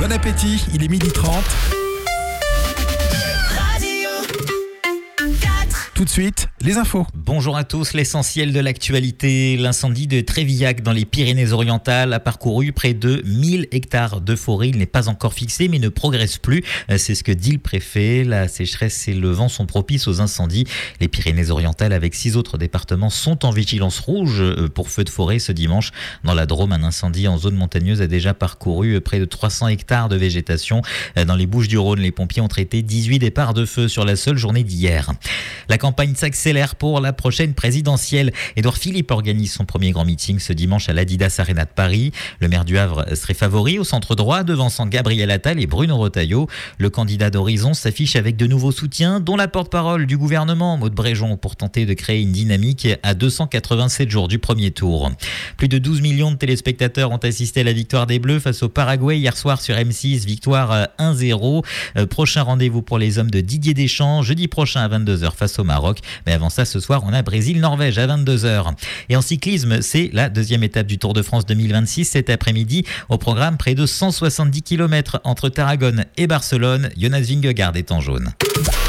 Bon appétit, il est 12h30. Tout de suite, les infos. Bonjour à tous, l'essentiel de l'actualité. L'incendie de Trévillac dans les Pyrénées-Orientales a parcouru près de 1000 hectares de forêt. Il n'est pas encore fixé mais ne progresse plus. C'est ce que dit le préfet. La sécheresse et le vent sont propices aux incendies. Les Pyrénées-Orientales avec 6 autres départements sont en vigilance rouge pour feu de forêt ce dimanche. Dans la Drôme, un incendie en zone montagneuse a déjà parcouru près de 300 hectares de végétation. Dans les Bouches-du-Rhône, les pompiers ont traité 18 départs de feu sur la seule journée d'hier. La campagne s'accélère pour la prochaine présidentielle. Édouard Philippe organise son premier grand meeting ce dimanche à l'Adidas Arena de Paris. Le maire du Havre serait favori au centre droit, devançant Gabriel Attal et Bruno Retailleau. Le candidat d'Horizon s'affiche avec de nouveaux soutiens, dont la porte-parole du gouvernement, Maud Bréjon, pour tenter de créer une dynamique à 287 jours du premier tour. Plus de 12 millions de téléspectateurs ont assisté à la victoire des Bleus face au Paraguay hier soir sur M6, victoire 1-0. Prochain rendez-vous pour les hommes de Didier Deschamps, jeudi prochain à 22h face au Maroc. Mais avant ça, ce soir, on a Brésil-Norvège à 22h. Et en cyclisme, c'est la deuxième étape du Tour de France 2026 cet après-midi. Au programme, près de 170 km entre Tarragone et Barcelone. Jonas Vingegaard est en jaune.